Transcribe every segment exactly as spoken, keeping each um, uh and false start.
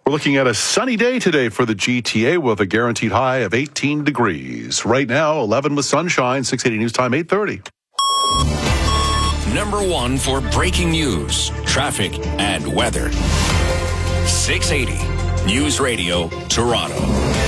We're looking at a sunny day today for the G T A with a guaranteed high of eighteen degrees. Right now, eleven with sunshine, six eighty News Time, eight thirty. Number one for breaking news, traffic, and weather. six eighty News Radio, Toronto.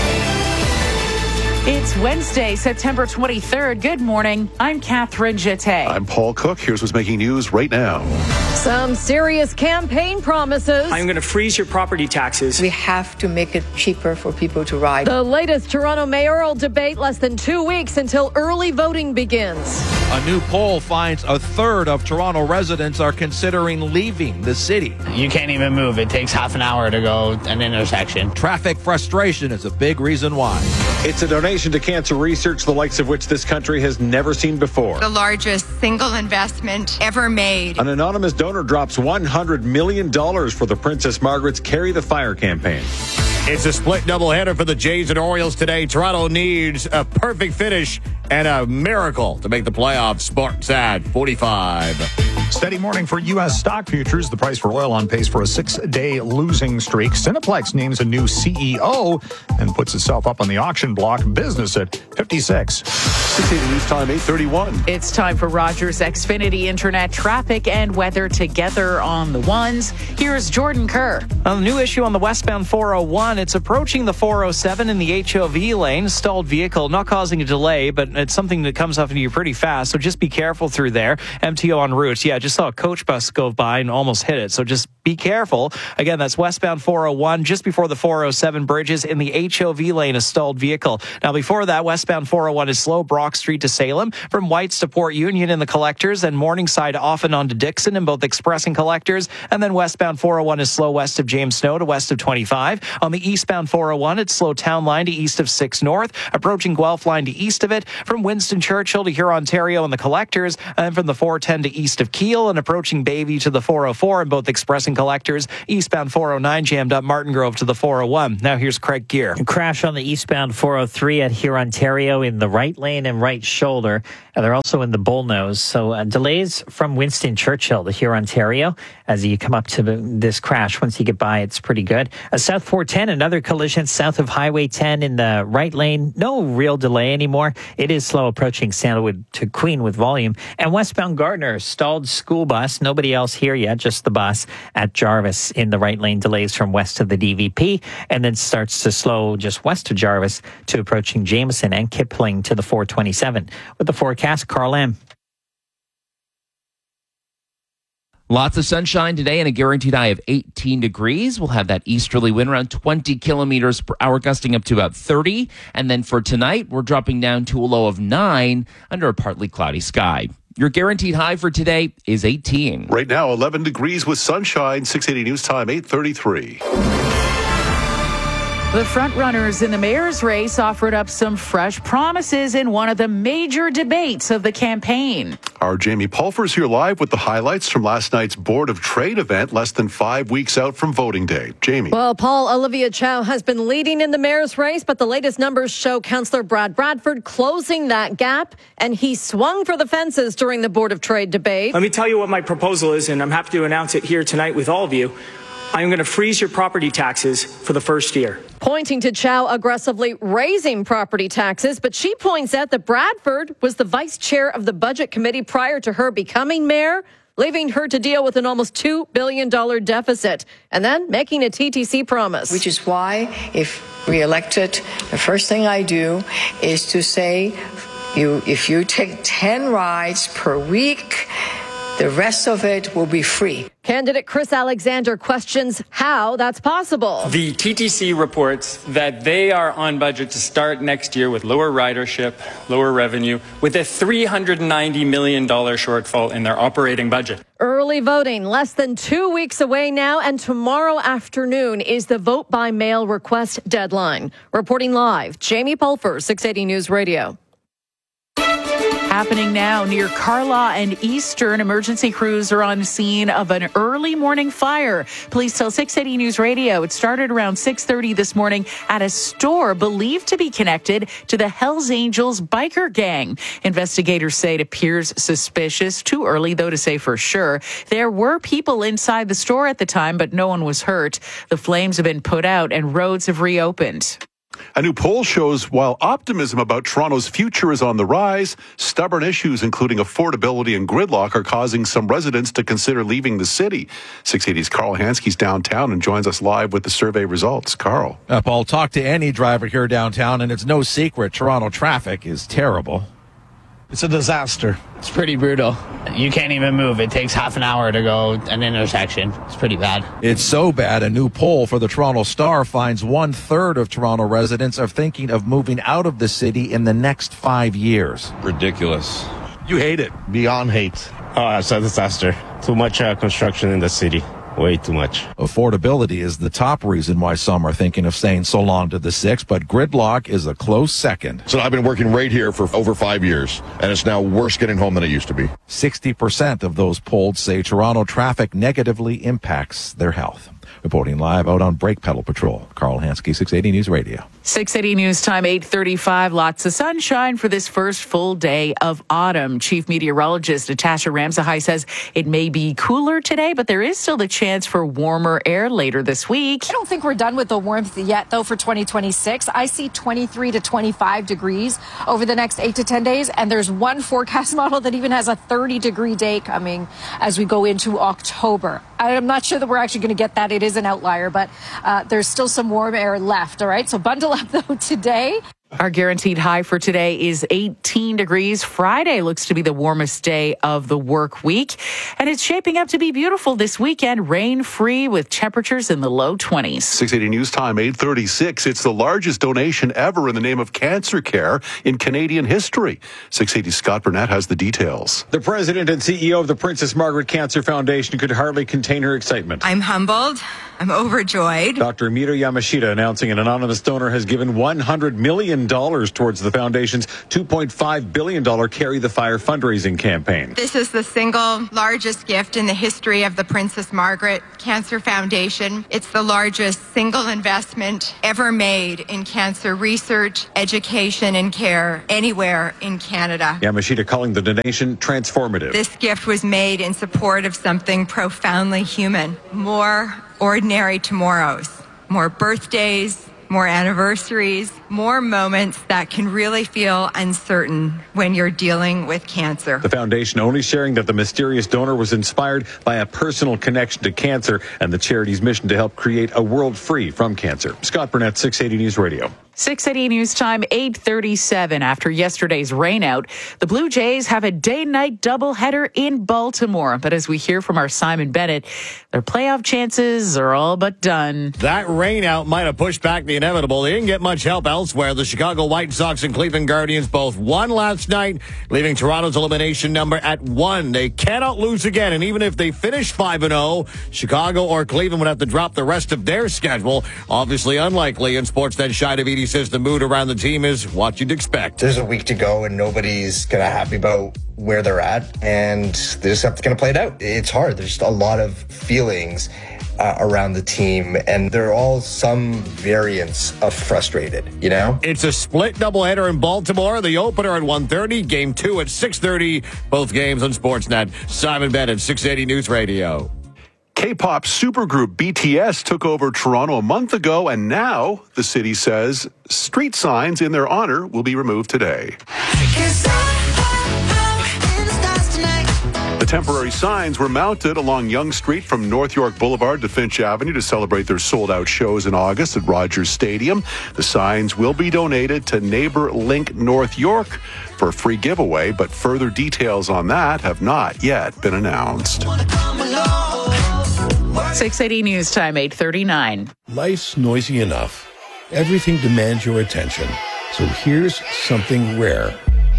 It's Wednesday, September twenty-third. Good morning. I'm Catherine Jeté. I'm Paul Cook. Here's what's making news right now. Some serious campaign promises. I'm going to freeze your property taxes. We have to make it cheaper for people to ride. The latest Toronto mayoral debate less than two weeks until early voting begins. A new poll finds a third of Toronto residents are considering leaving the city. You can't even move. It takes half an hour to go an intersection. Traffic frustration is a big reason why. It's a donation to cancer research, the likes of which this country has never seen before. The largest single investment ever made. An anonymous donor drops one hundred million dollars for the Princess Margaret's Carry the Fire campaign. It's a split doubleheader for the Jays and Orioles today. Toronto needs a perfect finish and a miracle to make the playoffs. Sports at forty-five. Steady morning for U S stock futures. The price for oil on pace for a six-day losing streak. Cineplex names a new C E O and puts itself up on the auction block. Business at fifty-six. six eighty News Time, eight thirty-one. It's time for Rogers Xfinity Internet traffic and weather together on the ones. Here's Jordan Kerr. A new issue on the westbound four oh one. It's approaching the four oh seven in the H O V lane. Stalled vehicle, not causing a delay, but it's something that comes up into you pretty fast. So just be careful through there. M T O en route. Yeah, just saw a coach bus go by and almost hit it. So just be careful. Again, that's westbound four oh one, just before the four oh seven bridges in the H O V lane, a stalled vehicle. Now, before that, westbound four oh one is slow, Brock Street to Salem, from Whites to Port Union in the collectors, and Morningside off and on to Dixon in both express and collectors. And then westbound four oh one is slow west of James Snow to west of twenty-five. On the eastbound four oh one, it's slow Town Line to east of six North, approaching Guelph Line to east of it, from Winston Churchill to Hurontario in the collectors, and from the four ten to east of Kiel, and approaching Bayview to the four oh four in both express and collectors. Eastbound four oh nine jammed up Martin Grove to the four oh one. Now here's Craig Gear. Crash on the eastbound four oh three at Hurontario in the right lane and right shoulder. And they're also in the bullnose. So uh, delays from Winston Churchill to Hurontario as you come up to the, this crash. Once you get by, it's pretty good. Uh, South four ten, another collision south of Highway ten in the right lane. No real delay anymore. It is slow approaching Sandalwood to Queen with volume. And westbound Gardner, stalled school bus. Nobody else here yet, just the bus at Jarvis in the right lane. Delays from west of the D V P, and then starts to slow just west of Jarvis to approaching Jameson and Kipling to the four twenty-seven. With the forecast, Carl M. Lots of sunshine today and a guaranteed high of eighteen degrees. We'll have that easterly wind around twenty kilometers per hour, gusting up to about thirty. And then for tonight, we're dropping down to a low of nine under a partly cloudy sky. Your guaranteed high for today is eighteen. Right now, eleven degrees with sunshine, six eighty News Time, eight thirty-three. The front-runners in the mayor's race offered up some fresh promises in one of the major debates of the campaign. Our Jamie Pulfer's here live with the highlights from last night's Board of Trade event, less than five weeks out from voting day. Jamie. Well, Paul, Olivia Chow has been leading in the mayor's race, but the latest numbers show Councillor Brad Bradford closing that gap, and he swung for the fences during the Board of Trade debate. Let me tell you what my proposal is, and I'm happy to announce it here tonight with all of you. I'm going to freeze your property taxes for the first year. Pointing to Chow aggressively raising property taxes, but she points out that Bradford was the vice chair of the Budget Committee prior to her becoming mayor, leaving her to deal with an almost two billion dollars deficit, and then making a T T C promise. Which is why, if re-elected, the first thing I do is to say, you, if you take ten rides per week, the rest of it will be free. Candidate Chris Alexander questions how that's possible. The T T C reports that they are on budget to start next year with lower ridership, lower revenue, with a three hundred ninety million dollars shortfall in their operating budget. Early voting less than two weeks away now, and tomorrow afternoon is the vote by mail request deadline. Reporting live, Jamie Pulfer, six eighty News Radio. Happening now near Carlaw and Eastern. Emergency crews are on scene of an early morning fire. Police tell six eighty News Radio it started around six thirty this morning at a store believed to be connected to the Hells Angels biker gang. Investigators say it appears suspicious. Too early, though, to say for sure. There were people inside the store at the time, but no one was hurt. The flames have been put out and roads have reopened. A new poll shows while optimism about Toronto's future is on the rise, stubborn issues including affordability and gridlock are causing some residents to consider leaving the city. six eighty's Carl Hansky's downtown and joins us live with the survey results. Carl. Uh, Paul, talk to any driver here downtown, and it's no secret Toronto traffic is terrible. It's a disaster. It's pretty brutal. You can't even move. It takes half an hour to go an intersection. It's pretty bad. It's so bad, a new poll for the Toronto Star finds one third of Toronto residents are thinking of moving out of the city in the next five years. Ridiculous. You hate it. Beyond hate. Oh, it's a disaster. Too much uh, construction in the city. Way too much. Affordability is the top reason why some are thinking of saying so long to the six, but gridlock is a close second. So I've been working right here for over five years, and it's now worse getting home than it used to be. sixty percent of those polled say Toronto traffic negatively impacts their health. Reporting live out on Brake Pedal Patrol, Carl Hansky, six eighty News Radio. six eighty News Time, eight thirty-five. Lots of sunshine for this first full day of autumn. Chief Meteorologist Natasha Ramsahai says it may be cooler today, but there is still the chance for warmer air later this week. I don't think we're done with the warmth yet, though, for twenty twenty-six. I see twenty-three to twenty-five degrees over the next eight to ten days, and there's one forecast model that even has a thirty degree day coming as we go into October. I'm not sure that we're actually going to get that. It is an outlier, but uh, there's still some warm air left. All right. So bundle up, though, today. Our guaranteed high for today is eighteen degrees. Friday looks to be the warmest day of the work week. And it's shaping up to be beautiful this weekend, rain-free with temperatures in the low twenties. six eighty News Time, eight thirty-six. It's the largest donation ever in the name of cancer care in Canadian history. six eighty Scott Burnett has the details. The president and C E O of the Princess Margaret Cancer Foundation could hardly contain her excitement. I'm humbled. I'm overjoyed. Doctor Miro Yamashita announcing an anonymous donor has given one hundred million dollars towards the foundation's two point five billion dollars Carry the Fire fundraising campaign. This is the single largest gift in the history of the Princess Margaret Cancer Foundation. It's the largest single investment ever made in cancer research, education, and care anywhere in Canada. Yamashita calling the donation transformative. This gift was made in support of something profoundly human. More ordinary tomorrows, more birthdays, more anniversaries, more moments that can really feel uncertain when you're dealing with cancer. The foundation only sharing that the mysterious donor was inspired by a personal connection to cancer and the charity's mission to help create a world free from cancer. Scott Burnett, six eighty News Radio. six eighty News Time, eight thirty-seven. After yesterday's rainout, the Blue Jays have a day-night doubleheader in Baltimore. But as we hear from our Simon Bennett, their playoff chances are all but done. That rainout might have pushed back the inevitable. They didn't get much help elsewhere. The Chicago White Sox and Cleveland Guardians both won last night, leaving Toronto's elimination number at one. They cannot lose again, and even if they finish five and oh, Chicago or Cleveland would have to drop the rest of their schedule. Obviously unlikely, and Sportsnet Shai Davidi says the mood around the team is what you'd expect. There's a week to go, and nobody's going to happy about where they're at, and they just have to kind of play it out. It's hard. There's a lot of feelings uh, around the team, and they're all some variants of frustrated, you know? It's a split doubleheader in Baltimore. The opener at one thirty, game two at six thirty. Both games on Sportsnet. Simon Bennett, six eighty News Radio. K-pop supergroup B T S took over Toronto a month ago, and now the city says street signs in their honor will be removed today. The temporary signs were mounted along Yonge Street from North York Boulevard to Finch Avenue to celebrate their sold-out shows in August at Rogers Stadium. The signs will be donated to Neighbor Link North York for a free giveaway, but further details on that have not yet been announced. six eighty News Time, eight thirty-nine. Life's noisy enough. Everything demands your attention. So here's something rare.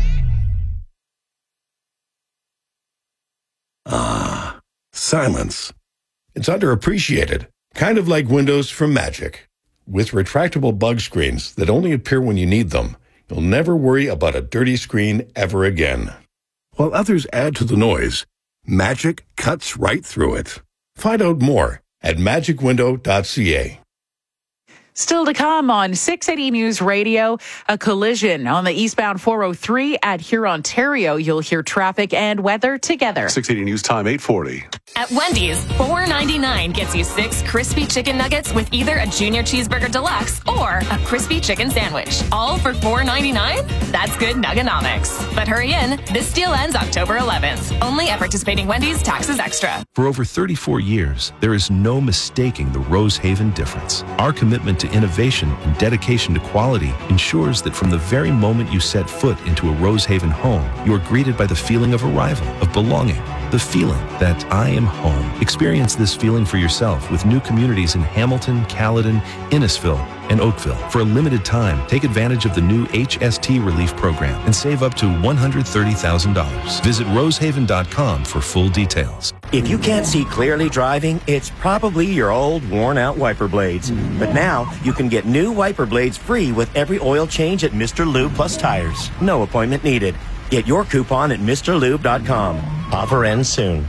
Ah, silence. It's underappreciated, kind of like windows from Magic. With retractable bug screens that only appear when you need them, you'll never worry about a dirty screen ever again. while others add to the noise, magic cuts right through it. Find out more at magic window dot c a. Still to come on six eighty News Radio, a collision on the eastbound four oh three at Hurontario. You'll hear traffic and weather together. six eighty News Time, eight forty. At Wendy's, four ninety-nine gets you six crispy chicken nuggets with either a junior cheeseburger deluxe or a crispy chicken sandwich. All for four ninety-nine? That's good nuggonomics. But hurry in, this deal ends October eleventh. Only at participating Wendy's, taxes extra. For over thirty-four years, there is no mistaking the Rosehaven difference. Our commitment to innovation and dedication to quality ensures that from the very moment you set foot into a Rosehaven home, you are greeted by the feeling of arrival, of belonging, the feeling that I am home. Experience this feeling for yourself with new communities in Hamilton, Caledon, Innisfil, and Oakville. For a limited time, take advantage of the new H S T Relief Program and save up to one hundred thirty thousand dollars. Visit rosehaven dot com for full details. If you can't see clearly driving, it's probably your old, worn-out wiper blades. But now, you can get new wiper blades free with every oil change at Mister Lube Plus Tires. No appointment needed. Get your coupon at Mr Lube dot com. Offer ends soon.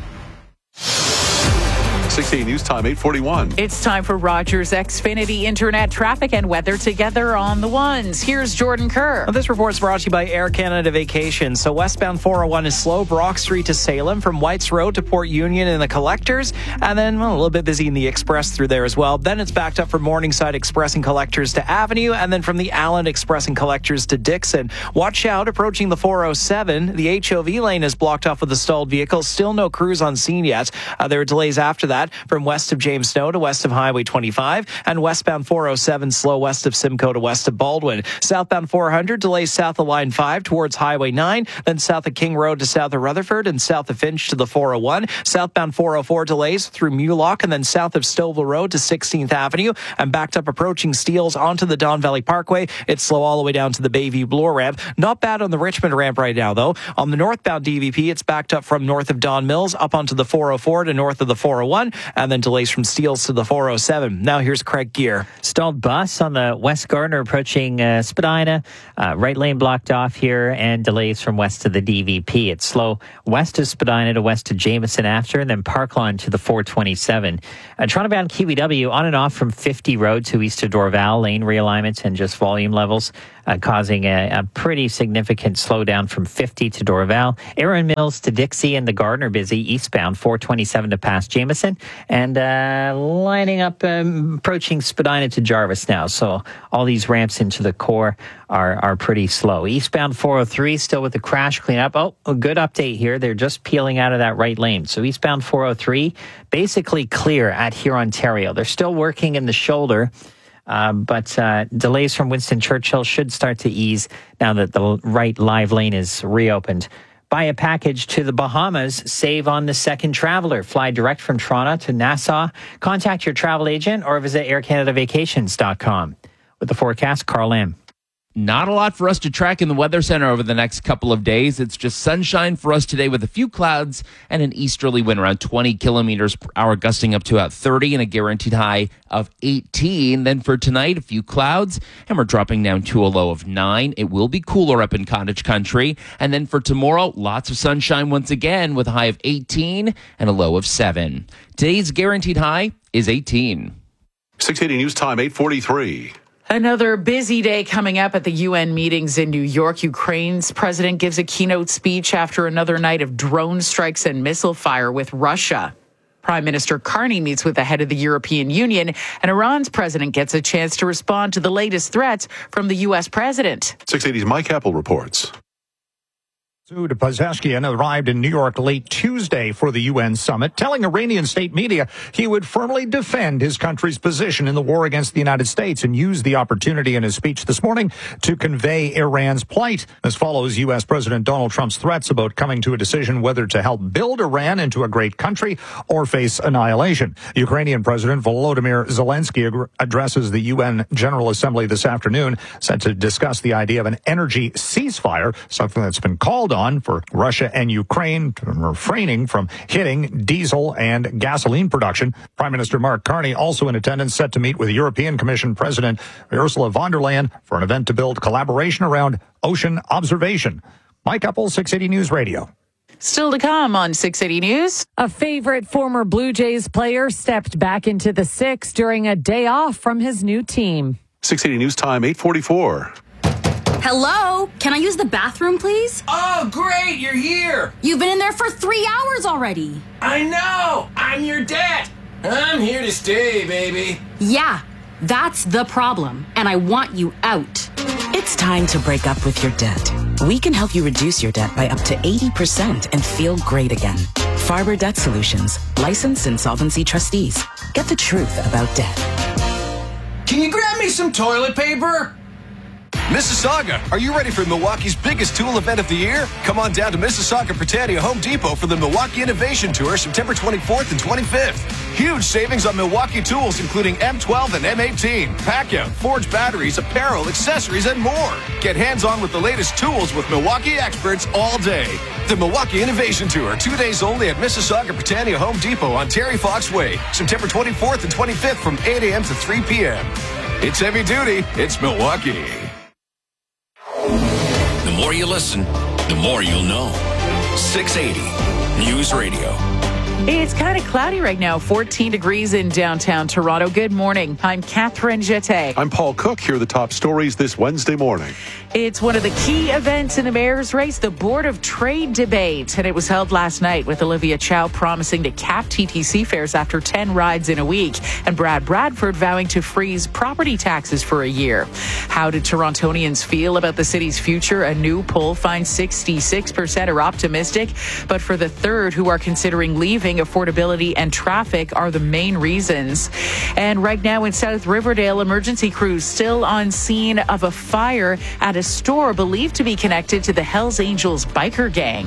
six eighty News Time, eight forty-one. It's time for Rogers Xfinity Internet traffic and weather together on the ones. Here's Jordan Kerr. Well, this report's brought to you by Air Canada Vacations. So westbound four oh one is slow, Brock Street to Salem, from Whites Road to Port Union and the Collectors, and then well, a little bit busy in the Express through there as well. Then it's backed up from Morningside Express and Collectors to Avenue, and then from the Allen Express and Collectors to Dixon. Watch out, approaching the four oh seven. The H O V lane is blocked off with a stalled vehicle. Still no crews on scene yet. Uh, there are delays after that from west of James Snow to west of Highway twenty-five, and westbound four oh seven slow west of Simcoe to west of Baldwin. Southbound four hundred delays south of Line five towards Highway nine, then south of King Road to south of Rutherford, and south of Finch to the four oh one. Southbound four oh four delays through Mulock, and then south of Stouffville Road to sixteenth Avenue, and backed up approaching Steeles onto the Don Valley Parkway. It's slow all the way down to the Bayview Bloor ramp. Not bad on the Richmond ramp right now, though. On the northbound D V P, it's backed up from north of Don Mills up onto the four oh four to north of the four oh one, and then delays from Steeles to the four oh seven. Now here's Craig Gear. Stalled bus on the West Gardner approaching uh, Spadina. Uh, right lane blocked off here, and delays from west to the D V P. It's slow west of Spadina to west to Jameson after, and then Parklawn to the four twenty-seven. Uh, Toronto-bound Kiwi W on and off from fifty Road to east of Dorval. Lane realignments and just volume levels uh, causing a, a pretty significant slowdown from fifty to Dorval. Aaron Mills to Dixie, and the Gardner busy eastbound four twenty-seven to past Jameson, and uh, lining up um, approaching Spadina to Jarvis now. So all these ramps into the core are are pretty slow. Eastbound four oh three still with the crash cleanup. Oh, a good update here. They're just peeling out of that right lane. So eastbound four oh three basically clear at Hurontario. They're still working in the shoulder. Uh, but uh, delays from Winston Churchill should start to ease now that the right live lane is reopened. Buy a package to the Bahamas, save on the second traveler. Fly direct from Toronto to Nassau. Contact your travel agent or visit air canada vacations dot com. With the forecast, Carl M. Not a lot for us to track in the Weather Center over the next couple of days. It's just sunshine for us today with a few clouds and an easterly wind around twenty kilometers per hour, gusting up to about thirty and a guaranteed high of eighteen. Then for tonight, a few clouds, and we're dropping down to a low of nine. It will be cooler up in Cottage Country. And then for tomorrow, lots of sunshine once again with a high of eighteen and a low of seven. Today's guaranteed high is eighteen. six eighty News Time, eight forty-three. Another busy day coming up at the U N meetings in New York. Ukraine's president gives a keynote speech after another night of drone strikes and missile fire with Russia. Prime Minister Carney meets with the head of the European Union, and Iran's president gets a chance to respond to the latest threats from the U S president. six eighty's Mike Apple reports. Masoud Pezeshkian arrived in New York late Tuesday for the U N summit, telling Iranian state media he would firmly defend his country's position in the war against the United States and used the opportunity in his speech this morning to convey Iran's plight. This follows U S President Donald Trump's threats about coming to a decision whether to help build Iran into a great country or face annihilation. Ukrainian President Volodymyr Zelensky addresses the U N General Assembly this afternoon, set to discuss the idea of an energy ceasefire, something that's been called on for Russia and Ukraine, refraining from hitting diesel and gasoline production. Prime Minister Mark Carney also in attendance, set to meet with European Commission President Ursula von der Leyen for an event to build collaboration around ocean observation. Mike Apple, six eighty News Radio. Still to come on six eighty News. A favorite former Blue Jays player stepped back into the six during a day off from his new team. six eighty News Time, eight forty-four. Hello? Can I use the bathroom, please? Oh, great, you're here. You've been in there for three hours already. I know. I'm your dad. I'm here to stay, baby. Yeah, that's the problem, and I want you out. It's time to break up with your debt. We can help you reduce your debt by up to eighty percent and feel great again. Farber Debt Solutions, licensed insolvency trustees. Get the truth about debt. Can you grab me some toilet paper? Mississauga, are you ready for Milwaukee's biggest tool event of the year? Come on down to Mississauga Britannia Home Depot for the Milwaukee Innovation Tour September twenty-fourth and twenty-fifth. Huge savings on Milwaukee tools, including M twelve and M eighteen, Packout, Forge batteries, apparel, accessories, and more. Get hands-on with the latest tools with Milwaukee experts all day. The Milwaukee Innovation Tour, two days only at Mississauga Britannia Home Depot on Terry Fox Way, September twenty-fourth and twenty-fifth from eight a.m. to three p.m. It's heavy duty. It's Milwaukee. The more you listen, the more you'll know. six eighty News Radio. It's kind of cloudy right now, fourteen degrees in downtown Toronto. Good morning. I'm Catherine Jeté. I'm Paul Cook. Here are the top stories this Wednesday morning. It's one of the key events in the mayor's race, the Board of Trade debate. And it was held last night with Olivia Chow promising to cap T T C fares after ten rides in a week, and Brad Bradford vowing to freeze property taxes for a year. How did Torontonians feel about the city's future? A new poll finds sixty-six percent are optimistic, but for the third who are considering leaving, affordability and traffic are the main reasons. And right now in South Riverdale, emergency crews still on scene of a fire at a store believed to be connected to the Hells Angels biker gang.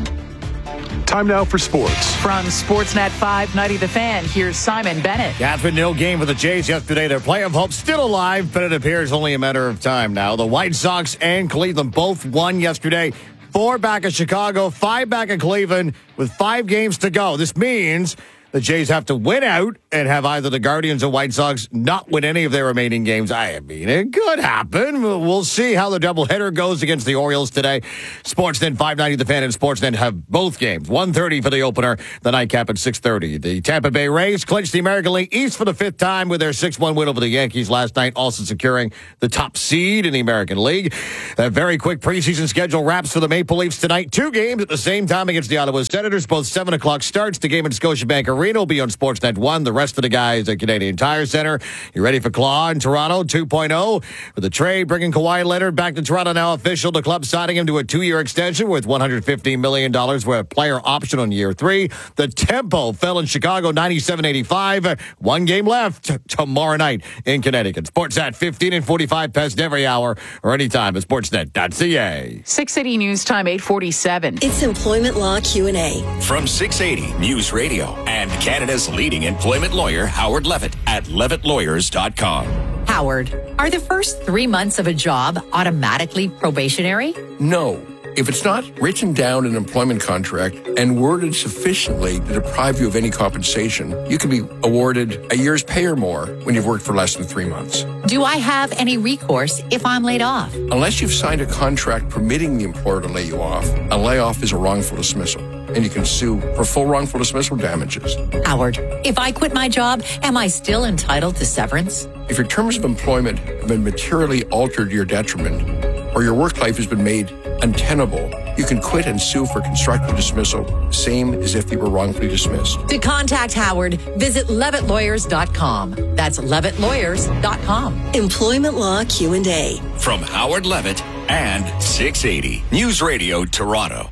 Time now for sports. From Sportsnet five ninety The Fan, here's Simon Bennett. Catherine, nil game for the Jays yesterday. Their playoff hope still alive, but it appears only a matter of time now. The White Sox and Cleveland both won yesterday. Four back at Chicago, five back at Cleveland with five games to go. This means the Jays have to win out and have either the Guardians or White Sox not win any of their remaining games. I mean, it could happen. We'll see how the doubleheader goes against the Orioles today. Sportsnet five ninety The Fan and Sportsnet have both games. one thirty for the opener, the nightcap at six thirty. The Tampa Bay Rays clinched the American League East for the fifth time with their six one win over the Yankees last night, also securing the top seed in the American League. A very quick preseason schedule wraps for the Maple Leafs tonight. Two games at the same time against the Ottawa Senators, both seven o'clock starts. The game at Scotiabank Arena will be on Sportsnet one. The rest of the guys at Canadian Tire Center. You ready for Claw in Toronto two point oh? For the trade, bringing Kawhi Leonard back to Toronto, now official. The club signing him to a two-year extension with one hundred fifteen million dollars for a player option on year three. The tempo fell in Chicago ninety-seven eighty-five. One game left tomorrow night in Connecticut. Sportsnet fifteen and forty-five past every hour or anytime at sportsnet dot c a. six eighty News Time, eight forty-seven. It's Employment Law Q and A. From six eighty News Radio and Canada's leading employment lawyer, Howard Levitt, at levitt lawyers dot com. Howard, are the first three months of a job automatically probationary? No. If it's not written down in an employment contract and worded sufficiently to deprive you of any compensation, you can be awarded a year's pay or more when you've worked for less than three months. Do I have any recourse if I'm laid off? Unless you've signed a contract permitting the employer to lay you off, a layoff is a wrongful dismissal, and you can sue for full wrongful dismissal damages. Howard, if I quit my job, am I still entitled to severance? If your terms of employment have been materially altered to your detriment, or your work life has been made untenable, you can quit and sue for constructive dismissal, same as if you were wrongfully dismissed. To contact Howard, visit levitt lawyers dot com. That's levitt lawyers dot com. Employment Law Q and A. From Howard Levitt and six eighty News Radio Toronto.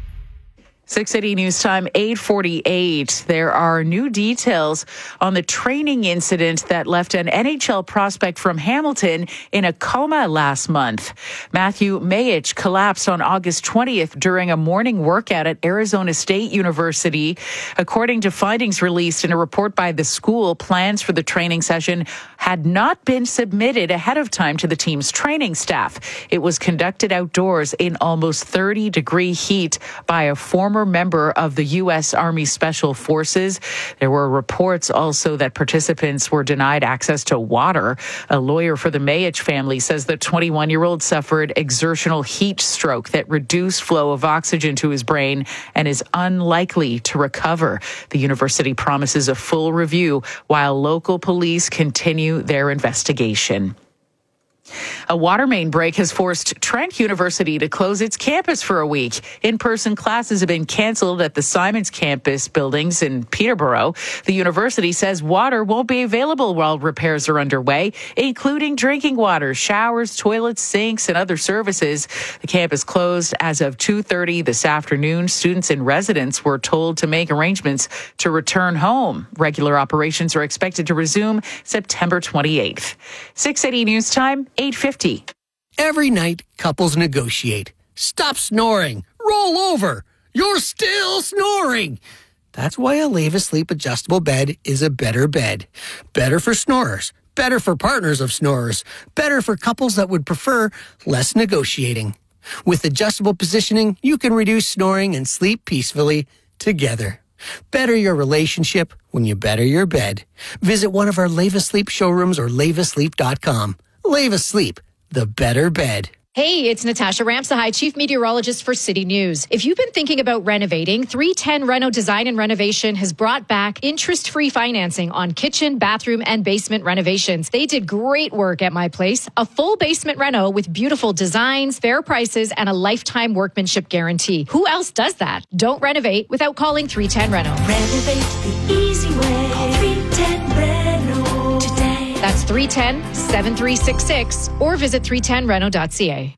six eighty News Time, eight forty-eight. There are new details on the training incident that left an N H L prospect from Hamilton in a coma last month. Matthew Mayich collapsed on August twentieth during a morning workout at Arizona State University. According to findings released in a report by the school, plans for the training session had not been submitted ahead of time to the team's training staff. It was conducted outdoors in almost thirty degree heat by a former former member of the U S Army Special Forces. There were reports also that participants were denied access to water. A lawyer for the Mayich family says the twenty-one-year-old suffered exertional heat stroke that reduced flow of oxygen to his brain and is unlikely to recover. The university promises a full review while local police continue their investigation. A water main break has forced Trent University to close its campus for a week. In-person classes have been canceled at the Simons campus buildings in Peterborough. The university says water won't be available while repairs are underway, including drinking water, showers, toilets, sinks, and other services. The campus closed as of two thirty this afternoon. Students and residents were told to make arrangements to return home. Regular operations are expected to resume September twenty-eighth. six eighty News Time, eight fifty. Every night, couples negotiate. Stop snoring. Roll over. You're still snoring. That's why a Leva Sleep adjustable bed is a better bed. Better for snorers. Better for partners of snorers. Better for couples that would prefer less negotiating. With adjustable positioning, you can reduce snoring and sleep peacefully together. Better your relationship when you better your bed. Visit one of our Leva Sleep showrooms or leva sleep dot com. Leva Sleep, the better bed. Hey, it's Natasha Ramsahai, Chief Meteorologist for City News. If you've been thinking about renovating, three ten Reno Design and Renovation has brought back interest-free financing on kitchen, bathroom, and basement renovations. They did great work at my place. A full basement reno with beautiful designs, fair prices, and a lifetime workmanship guarantee. Who else does that? Don't renovate without calling three ten Reno. Renovate the easy way. Call three ten Reno today. That's three one zero, seven three six six or visit three ten reno dot c a.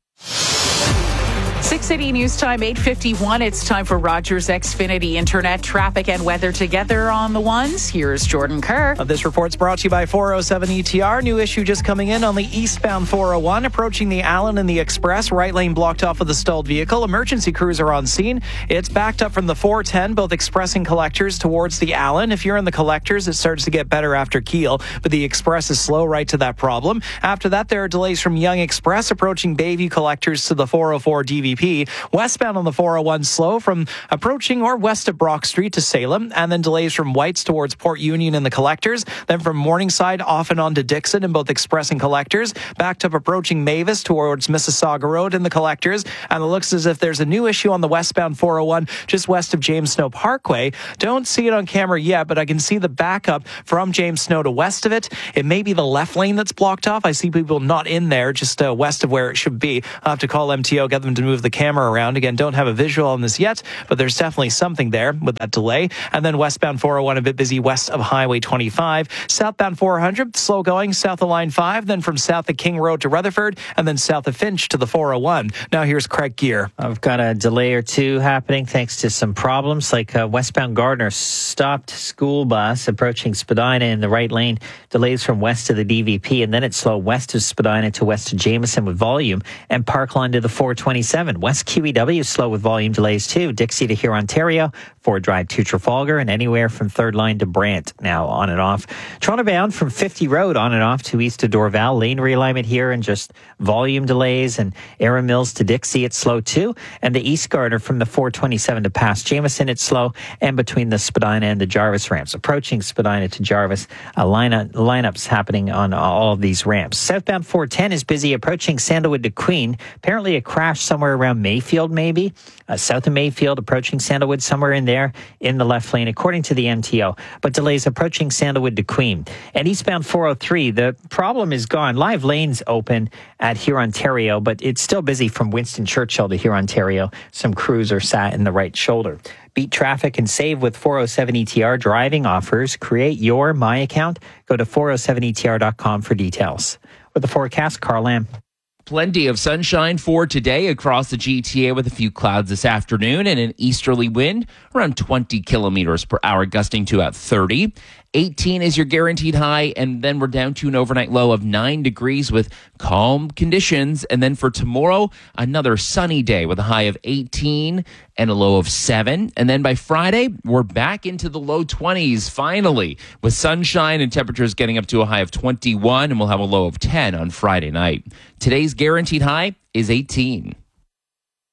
six eighty News Time, eight fifty-one. It's time for Rogers Xfinity Internet traffic and weather together on the ones. Here's Jordan Kerr. Uh, this report's brought to you by four oh seven E T R. New issue just coming in on the eastbound four oh one, approaching the Allen and the Express. Right lane blocked off with a stalled vehicle. Emergency crews are on scene. It's backed up from the four ten, both Express and Collectors towards the Allen. If you're in the Collectors, it starts to get better after Kiel, but the Express is slow right to that problem. After that, there are delays from Yonge Express approaching Bayview Collectors to the four oh four D V P. Westbound on the four oh one slow from approaching or west of Brock Street to Salem, and then delays from Whites towards Port Union and the Collectors. Then from Morningside off and on to Dixon in both Express and Collectors. Backed up approaching Mavis towards Mississauga Road in the Collectors. And it looks as if there's a new issue on the westbound four oh one just west of James Snow Parkway. Don't see it on camera yet, but I can see the backup from James Snow to west of it. It may be the left lane that's blocked off. I see people not in there, just uh, west of where it should be. I'll have to call M T O, get them to move the camera around. Again, don't have a visual on this yet, but there's definitely something there with that delay. And then westbound four oh one a bit busy west of Highway twenty-five. Southbound four hundred, slow going south of Line five, then from south of King Road to Rutherford, and then south of Finch to the four oh one. Now here's Craig Gear. I've got a delay or two happening thanks to some problems, like uh, westbound Gardner stopped school bus approaching Spadina in the right lane. Delays from west to the D V P, and then it's slow west of Spadina to west of Jameson with volume, and Parkline to the four twenty-seven. West Q E W slow with volume delays too. Dixie to here, Ontario, Ford Drive to Trafalgar, and anywhere from third line to Brant now on and off. Toronto bound from fifty Road on and off to east of Dorval. Lane realignment here and just volume delays, and Erin Mills to Dixie, it's slow too. And the East Gardner from the four twenty-seven to past Jameson, it's slow. And between the Spadina and the Jarvis ramps, approaching Spadina to Jarvis, a lineup, lineups happening on all of these ramps. Southbound four ten is busy approaching Sandalwood to Queen. Apparently a crash somewhere around Mayfield maybe. Uh, south of Mayfield, approaching Sandalwood, somewhere in there in the left lane, according to the M T O. But delays approaching Sandalwood to Queen. And eastbound four oh three, the problem is gone. Live lanes open at here, Ontario, but it's still busy from Winston Churchill to here, Ontario. Some crews are sat in the right shoulder. Beat traffic and save with four oh seven E T R driving offers. Create your My Account. Go to four oh seven E T R dot com for details. With the forecast, Carl Lamb. Plenty of sunshine for today across the G T A with a few clouds this afternoon and an easterly wind around twenty kilometers per hour, gusting to about thirty. eighteen is your guaranteed high, and then we're down to an overnight low of nine degrees with calm conditions. And then for tomorrow, another sunny day with a high of eighteen and a low of seven. And then by Friday, we're back into the low twenties, finally, with sunshine and temperatures getting up to a high of twenty-one, and we'll have a low of ten on Friday night. Today's guaranteed high is eighteen.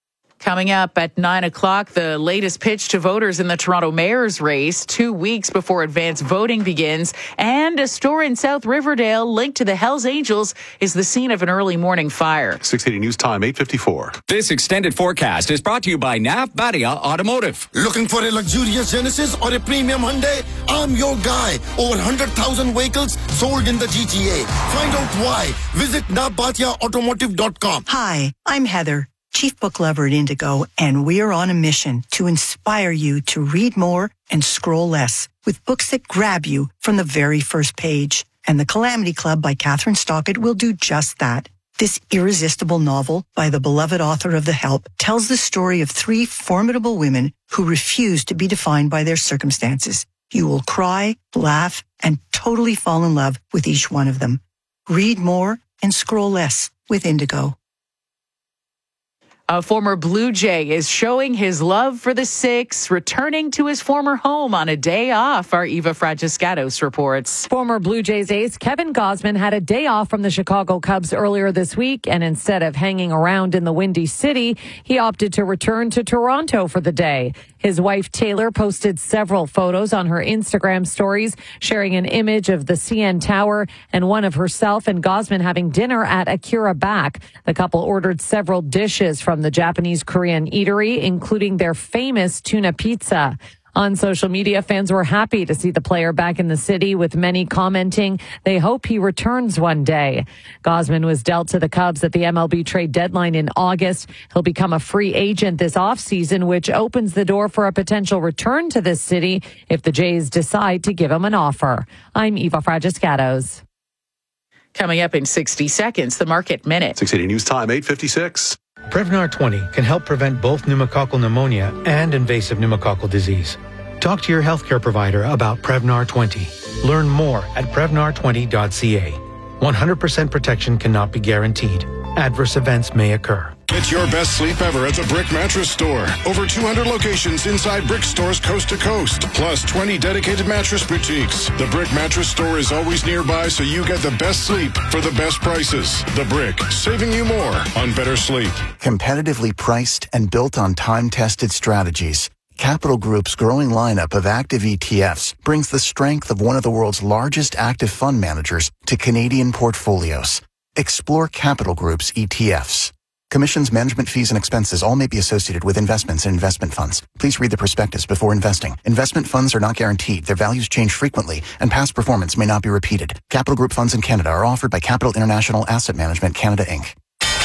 Coming up at nine o'clock, the latest pitch to voters in the Toronto mayor's race, two weeks before advance voting begins. And a store in South Riverdale linked to the Hells Angels is the scene of an early morning fire. six eighty News Time, eight fifty-four. This extended forecast is brought to you by Nav Badia Automotive. Looking for a luxurious Genesis or a premium Hyundai? I'm your guy. Over one hundred thousand vehicles sold in the G T A. Find out why. Visit nav badia automotive dot com. Hi, I'm Heather, Chief Book Lover at Indigo, and we're on a mission to inspire you to read more and scroll less with books that grab you from the very first page. And The Calamity Club by Catherine Stockett will do just that. This irresistible novel by the beloved author of The Help tells the story of three formidable women who refuse to be defined by their circumstances. You will cry, laugh, and totally fall in love with each one of them. Read more and scroll less with Indigo. A former Blue Jay is showing his love for the Six, returning to his former home on a day off, our Eva Fragiscatos reports. Former Blue Jays ace Kevin Gausman had a day off from the Chicago Cubs earlier this week, and instead of hanging around in the Windy City, he opted to return to Toronto for the day. His wife, Taylor, posted several photos on her Instagram stories, sharing an image of the C N Tower and one of herself and Gausman having dinner at Akira Back. The couple ordered several dishes from the Japanese Korean eatery, including their famous tuna pizza. On social media, fans were happy to see the player back in the city, with many commenting they hope he returns one day. Gausman was dealt to the Cubs at the M L B trade deadline in August. He'll become a free agent this offseason, which opens the door for a potential return to this city if the Jays decide to give him an offer. I'm Eva Fragiscatos. Coming up in sixty seconds, the Market Minute. six eighty News Time, eight fifty-six. Prevnar twenty can help prevent both pneumococcal pneumonia and invasive pneumococcal disease. Talk to your healthcare provider about Prevnar twenty. Learn more at prevnar twenty dot c a. one hundred percent protection cannot be guaranteed. Adverse events may occur. Get your best sleep ever at the Brick Mattress Store. Over two hundred locations inside Brick stores coast to coast, plus twenty dedicated mattress boutiques. The Brick Mattress Store is always nearby, so you get the best sleep for the best prices. The Brick, saving you more on better sleep. Competitively priced and built on time-tested strategies, Capital Group's growing lineup of active E T Fs brings the strength of one of the world's largest active fund managers to Canadian portfolios. Explore Capital Group's E T Fs. Commissions, management fees, and expenses all may be associated with investments in investment funds. Please read the prospectus before investing. Investment funds are not guaranteed. Their values change frequently, and past performance may not be repeated. Capital Group funds in Canada are offered by Capital International Asset Management Canada, Incorporated.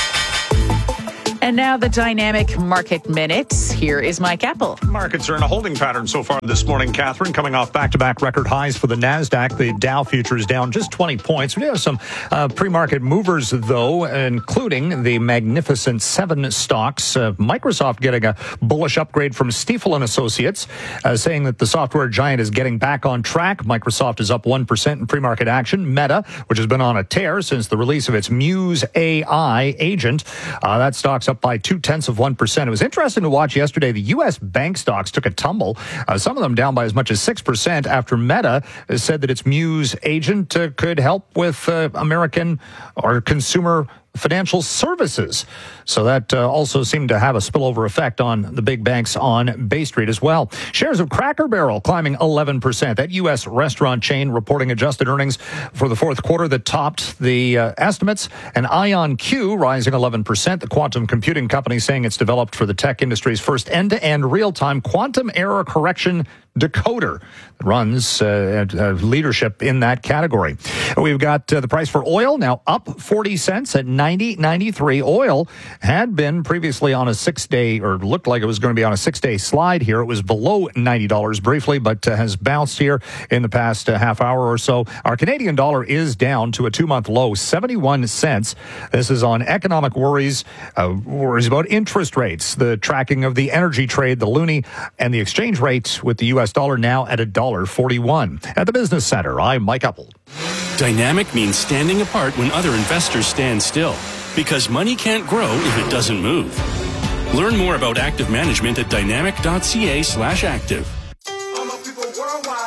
And now the Dynamic Market Minute. Here is Mike Apple. Markets are in a holding pattern so far this morning, Catherine, coming off back-to-back record highs for the NASDAQ. The Dow futures down just twenty points. We do have some uh, pre-market movers, though, including the Magnificent Seven stocks. Uh, Microsoft getting a bullish upgrade from Stifel and Associates, uh, saying that the software giant is getting back on track. Microsoft is up one percent in pre-market action. Meta, which has been on a tear since the release of its Muse A I agent, uh, that stock's up by two-tenths of one percent. It was interesting to watch yesterday. The U S bank stocks took a tumble, uh, some of them down by as much as six percent after Meta said that its Muse agent uh, could help with uh, American or consumer financial services. So that uh, also seemed to have a spillover effect on the big banks on Bay Street as well. Shares of Cracker Barrel climbing eleven percent. That U S restaurant chain reporting adjusted earnings for the fourth quarter that topped the uh, estimates. And IonQ rising eleven percent. The quantum computing company saying it's developed for the tech industry's first end-to-end real-time quantum error correction decoder that runs uh, uh, leadership in that category. We've got uh, the price for oil now up forty cents at ninety ninety-three. Oil had been previously on a six-day, or looked like it was going to be on a six-day slide here. It was below ninety dollars briefly, but uh, has bounced here in the past uh, half hour or so. Our Canadian dollar is down to a two-month low, seventy-one cents. This is on economic worries, uh, worries about interest rates, the tracking of the energy trade, the loonie, and the exchange rate with the U S dollar now at one dollar forty-one. At the Business Center, I'm Mike Apple. Dynamic means standing apart when other investors stand still, because money can't grow if it doesn't move. Learn more about active management at dynamic dot c a slash active.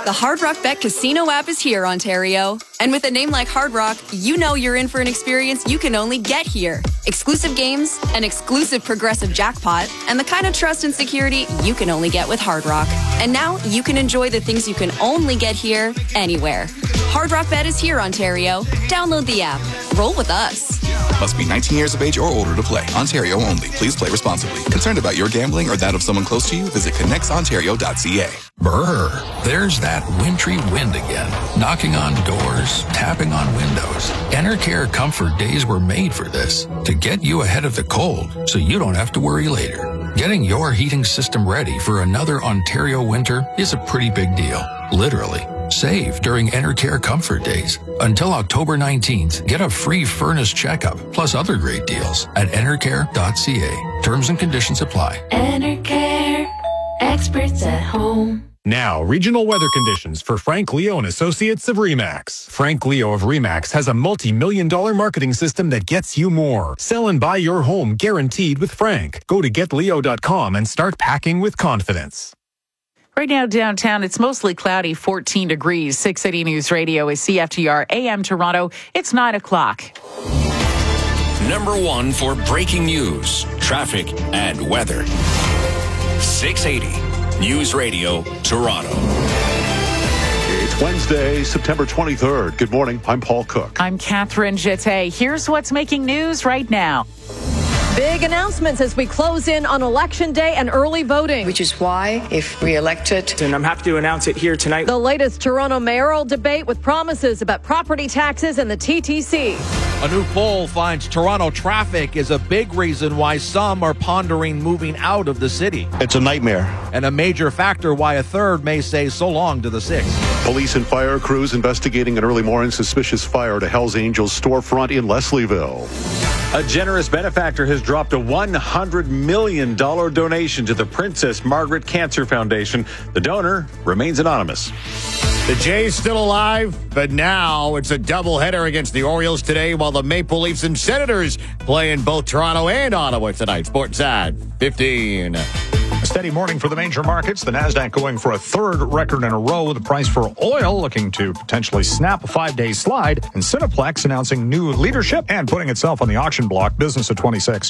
The Hard Rock Bet Casino app is here, Ontario. And with a name like Hard Rock, you know you're in for an experience you can only get here. Exclusive games, an exclusive progressive jackpot, and the kind of trust and security you can only get with Hard Rock. And now you can enjoy the things you can only get here, anywhere. Hard Rock Bet is here, Ontario. Download the app. Roll with us. Must be nineteen years of age or older to play. Ontario only. Please play responsibly. Concerned about your gambling or that of someone close to you? Visit connects ontario dot c a. Brr, there's that wintry wind again. Knocking on doors, tapping on windows. Enercare Comfort Days were made for this, to get you ahead of the cold so you don't have to worry later. Getting your heating system ready for another Ontario winter is a pretty big deal. Literally. Save during Enercare Comfort Days. Until October nineteenth, get a free furnace checkup plus other great deals at enercare dot c a. Terms and conditions apply. Enercare, experts at home. Now, regional weather conditions for Frank Leo and Associates of RE/MAX. Frank Leo of RE/MAX has a multi-million dollar marketing system that gets you more. Sell and buy your home guaranteed with Frank. Go to get leo dot com and start packing with confidence. Right now downtown, it's mostly cloudy, fourteen degrees. six eighty News Radio is C F T R A M Toronto. It's nine o'clock. Number one for breaking news, traffic, and weather. six eighty News Radio, Toronto. It's Wednesday, September twenty-third. Good morning. I'm Paul Cook. I'm Catherine Jeté. Here's what's making news right now. Big announcements as we close in on Election Day and early voting. Which is why, if re-elected, and I'm happy to announce it here tonight. The latest Toronto mayoral debate with promises about property taxes and the T T C. A new poll finds Toronto traffic is a big reason why some are pondering moving out of the city. It's a nightmare. And a major factor why a third may say so long to the sixth. Police and fire crews investigating an early morning suspicious fire at a Hells Angels storefront in Leslieville. A generous benefactor has dropped a one hundred million dollars donation to the Princess Margaret Cancer Foundation. The donor remains anonymous. The Jays still alive, but now it's a doubleheader against the Orioles today while the Maple Leafs and Senators play in both Toronto and Ottawa tonight. Sportside fifteen. A steady morning for the major markets. The Nasdaq going for a third record in a row. The price for oil looking to potentially snap a five-day slide. And Cineplex announcing new leadership and putting itself on the auction block. Business at twenty-six.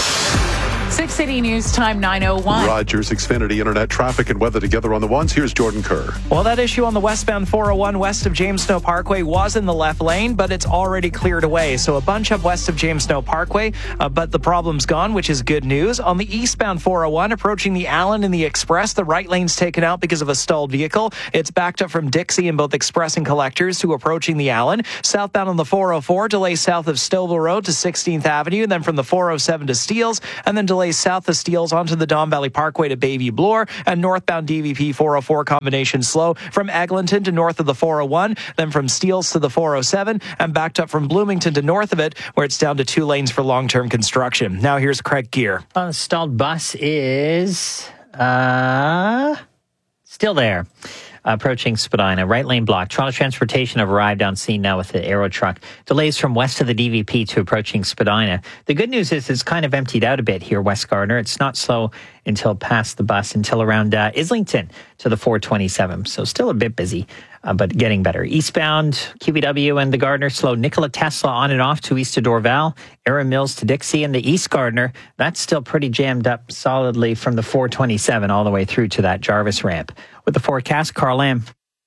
six eighty News Time nine oh one. Rogers, Xfinity Internet, traffic and weather together on the ones. Here's Jordan Kerr. Well, that issue on the westbound four oh one west of James Snow Parkway was in the left lane, but it's already cleared away. So a bunch up west of James Snow Parkway, uh, but the problem's gone, which is good news. On the eastbound four oh one, approaching the Allen and the Express, the right lane's taken out because of a stalled vehicle. It's backed up from Dixie in both Express and Collectors to approaching the Allen. Southbound on the four oh four, delays south of Stouffville Road to sixteenth Avenue, then from the four oh seven to Steeles, and then delays south of Steeles onto the Don Valley Parkway to Bayview Bloor, and northbound D V P four oh four combination slow from Eglinton to north of the four oh one, then from Steeles to the four oh seven, and backed up from Bloomington to north of it, where it's down to two lanes for long-term construction. Now here's Craig Gear. Uh, the stalled bus is uh, still there. Approaching Spadina, right lane block. Toronto Transportation have arrived on scene now with the Aero truck. Delays from west of the D V P to approaching Spadina. The good news is it's kind of emptied out a bit here, West Gardner. It's not slow until past the bus, until around uh, Islington to the four twenty-seven. So still a bit busy, uh, but getting better. Eastbound, Q V W and the Gardner slow. Nikola Tesla on and off to east to Dorval. Erin Mills to Dixie, and the East Gardner, that's still pretty jammed up solidly from the four twenty-seven all the way through to that Jarvis ramp. With the forecast, Carl Lamb.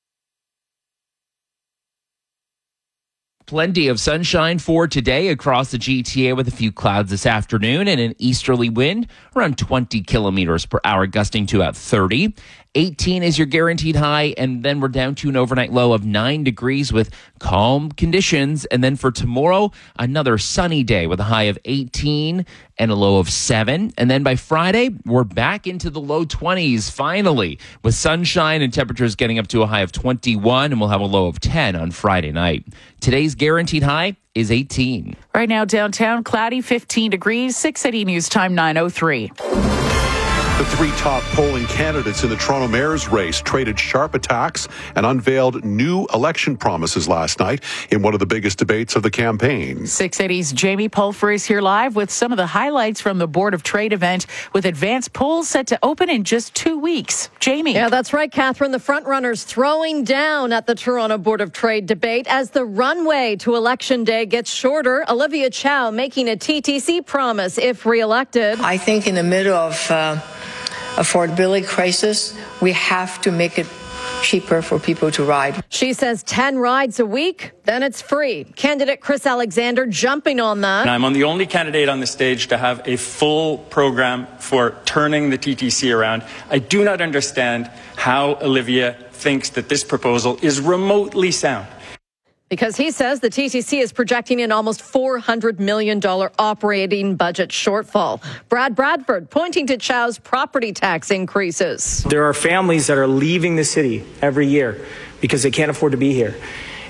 Plenty of sunshine for today across the G T A with a few clouds this afternoon and an easterly wind around twenty kilometers per hour, gusting to about thirty. eighteen is your guaranteed high, and then we're down to an overnight low of nine degrees with calm conditions. And then for tomorrow, another sunny day with a high of eighteen and a low of seven. And then by Friday, we're back into the low twenties, finally, with sunshine and temperatures getting up to a high of twenty-one, and we'll have a low of ten on Friday night. Today's guaranteed high is eighteen. Right now, downtown, cloudy, fifteen degrees, six eighty News Time nine oh three. The three top polling candidates in the Toronto mayor's race traded sharp attacks and unveiled new election promises last night in one of the biggest debates of the campaign. six eighty's Jamie Pulfer is here live with some of the highlights from the Board of Trade event, with advanced polls set to open in just two weeks. Jamie. Yeah, that's right, Catherine. The frontrunners throwing down at the Toronto Board of Trade debate as the runway to Election Day gets shorter. Olivia Chow making a T T C promise if reelected. I think in the middle of uh, affordability crisis, we have to make it cheaper for people to ride. She says ten rides a week, then it's free. Candidate Chris Alexander jumping on that. And I'm on the only candidate on the stage to have a full program for turning the T T C around. I do not understand how Olivia thinks that this proposal is remotely sound. Because he says the T T C is projecting an almost four hundred million dollars operating budget shortfall. Brad Bradford pointing to Chow's property tax increases. There are families that are leaving the city every year because they can't afford to be here.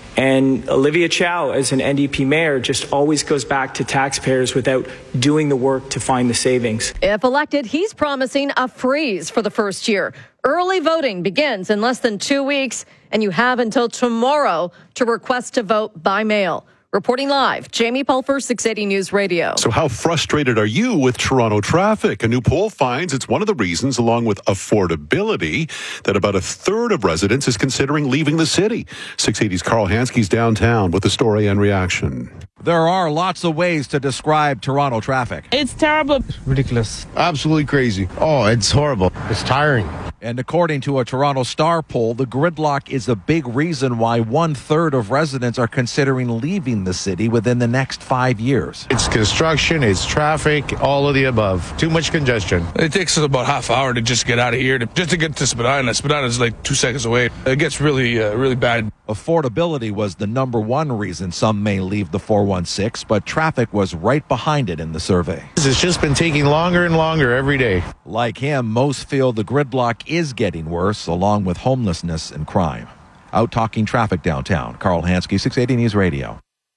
And Olivia Chow, as an N D P mayor, just always goes back to taxpayers without doing the work to find the savings. If elected, he's promising a freeze for the first year. Early voting begins in less than two weeks, and you have until tomorrow to request to vote by mail. Reporting live, Jamie Pulfer, six eighty News Radio. So how frustrated are you with Toronto traffic? A new poll finds it's one of the reasons, along with affordability, that about a third of residents is considering leaving the city. six eighty's Carl Hansky's downtown with the story and reaction. There are lots of ways to describe Toronto traffic. It's terrible. Ridiculous. Absolutely crazy. Oh, it's horrible. It's tiring. And according to a Toronto Star poll, the gridlock is a big reason why one third of residents are considering leaving the city within the next five years. It's construction, it's traffic, all of the above. Too much congestion. It takes us about half hour to just get out of here, to, just to get to Spadina. Spadina is like two seconds away. It gets really, uh, really bad. Affordability was the number one reason some may leave the four one six, but traffic was right behind it in the survey. It's just been taking longer and longer every day. Like him, most feel the gridlock is getting worse, along with homelessness and crime. Out talking traffic downtown. Carl Hansky, six eighty News Radio.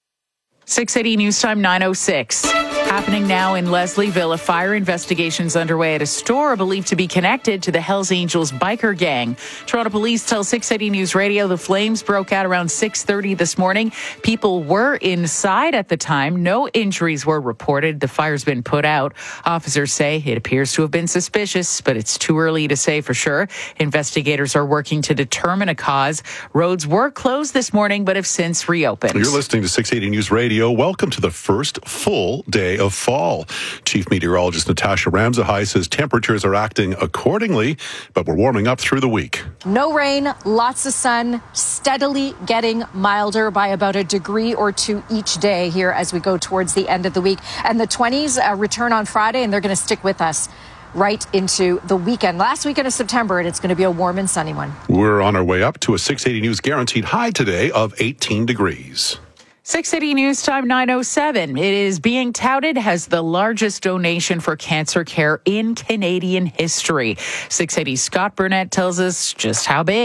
six eighty News Time nine oh six. Happening now in Leslieville, a fire investigation is underway at a store believed to be connected to the Hells Angels biker gang. Toronto police tell six eighty News Radio the flames broke out around six thirty this morning. People were inside at the time. No injuries were reported. The fire's been put out. Officers say it appears to have been suspicious, but it's too early to say for sure. Investigators are working to determine a cause. Roads were closed this morning, but have since reopened. You're listening to six eighty News Radio. Welcome to the first full day of fall. Chief Meteorologist Natasha Ramsahai says temperatures are acting accordingly, but we're warming up through the week. No rain, lots of sun, steadily getting milder by about a degree or two each day here as we go towards the end of the week. And the twenties uh, return on Friday, and they're going to stick with us right into the weekend. Last weekend of September, and it's going to be a warm and sunny one. We're on our way up to a six eighty News guaranteed high today of eighteen degrees. six eighty News Time nine oh seven. It is being touted as the largest donation for cancer care in Canadian history. six eighty Scott Burnett tells us just how big.